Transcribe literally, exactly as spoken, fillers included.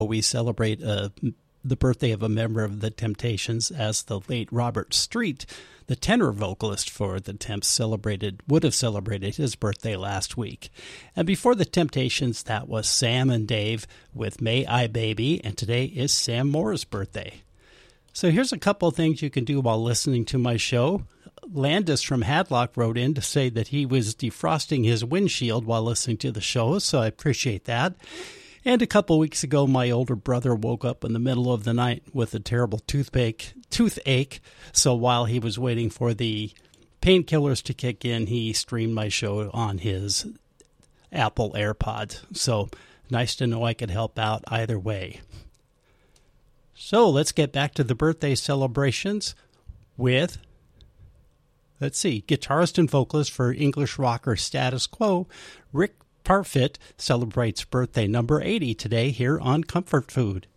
we celebrate uh, the birthday of a member of the Temptations, as the late Robert Street, the tenor vocalist for the Temps, celebrated would have celebrated his birthday last week. And before the Temptations, that was Sam and Dave with May I Baby, and today is Sam Moore's birthday. So here's a couple of things you can do while listening to my show. Landis from Hadlock wrote in to say that he was defrosting his windshield while listening to the show, so I appreciate that. And a couple weeks ago, my older brother woke up in the middle of the night with a terrible toothache, toothache. So while he was waiting for the painkillers to kick in, he streamed my show on his Apple AirPods. So nice to know I could help out either way. So let's get back to the birthday celebrations with, let's see, guitarist and vocalist for English rocker Status Quo, Rick Parfitt, celebrates birthday number eighty today here on Comfort Food.